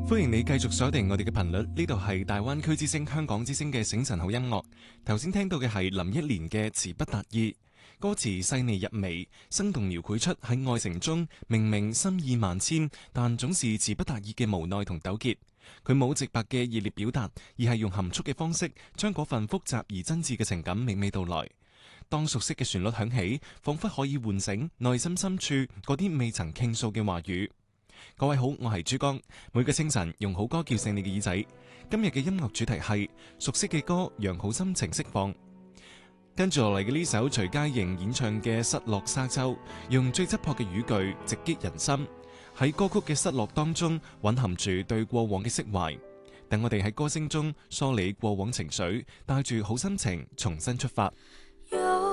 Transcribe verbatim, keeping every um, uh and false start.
歡迎你繼續鎖定我哋嘅頻率，呢度係大灣區之聲、香港之聲嘅醒晨好音樂。頭先聽到嘅係林憶蓮嘅詞不達意，歌詞細膩入微，生動描繪出喺愛情中明明心意萬千，但總是詞不達意嘅無奈同糾結。佢冇直白嘅熱烈表達，而係用含蓄嘅方式，將嗰份複雜而真摯嘅情感娓娓道來。當熟悉嘅旋律響起，仿佛可以喚醒內心深處嗰啲未曾傾訴嘅話語。各位好，我係珠江。每個清晨用好歌叫醒你嘅耳仔。今日嘅音樂主題係熟悉嘅歌，讓好心情釋放。跟住落嚟嘅呢首徐佳瑩演唱嘅《失落沙洲》，用最質樸嘅語句直擊人心。喺歌曲嘅失落當中，蘊含住對過往嘅釋懷。等我哋喺歌聲中梳理過往情緒，帶住好心情重新出發。